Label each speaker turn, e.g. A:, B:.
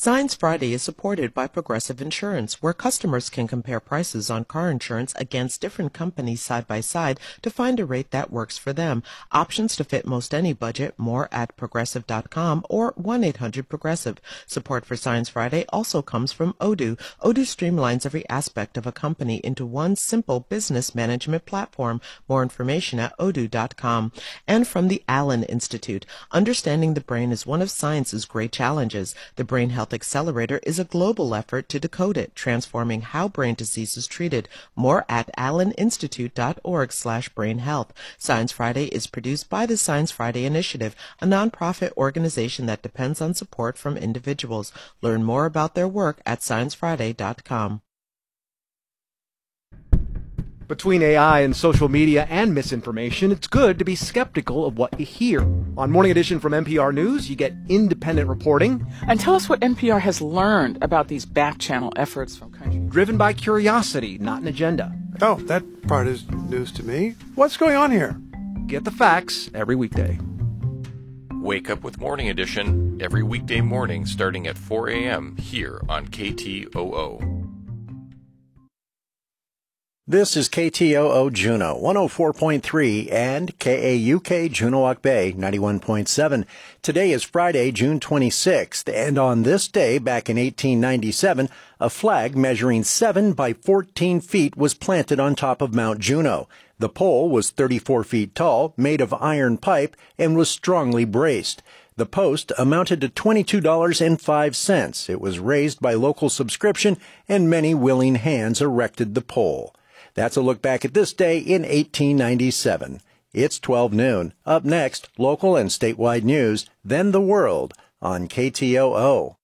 A: Signs Friday is supported by Progressive Insurance, where customers can compare prices on car insurance against different companies side by side to find a rate that works for them. Options to fit most any budget. More at progressive.com or 1-800-PROGRESSIVE. Support for Signs Friday also comes from Odoo. Odoo streamlines every aspect of a company into one simple business management platform. More information at odoo.com. And from the Allen Institute. Understanding the brain is one of science's great challenges. The Brain Health Accelerator is a global effort to decode it, transforming how brain disease is treated. More at alleninstitute.org/brainhealth. Science Friday is produced by the Science Friday Initiative, a nonprofit organization that depends on support from individuals. Learn more about their work at sciencefriday.com.
B: Between AI and social media and misinformation, it's good to be skeptical of what you hear. On Morning Edition from NPR News, you get independent reporting.
C: And tell us what NPR has learned about these back-channel efforts from countries.
B: Driven by curiosity, not an agenda.
D: Oh, that part is news to me. What's going on here?
B: Get the facts every weekday.
E: Wake up with Morning Edition every weekday morning starting at 4 a.m. here on KTOO.
F: This is KTOO Juneau 104.3 and KAUK Juneauoc Bay 91.7. Today is Friday, June 26th, and on this day back in 1897, a flag measuring 7 by 14 feet was planted on top of Mount Juneau. The pole was 34 feet tall, made of iron pipe, and was strongly braced. The post amounted to $22.05. It was raised by local subscription, and many willing hands erected the pole. That's a look back at this day in 1897. It's 12 noon. Up next, local and statewide news, then the world on KTOO.